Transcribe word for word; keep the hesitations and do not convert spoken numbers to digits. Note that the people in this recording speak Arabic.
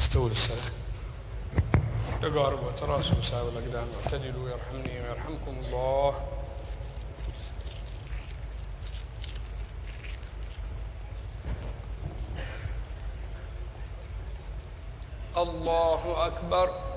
استووا للصلاة. تقاربوا وتراصوا وساووا الأقدام، اعتدلوا يرحمني ويرحمكم الله. الله أكبر.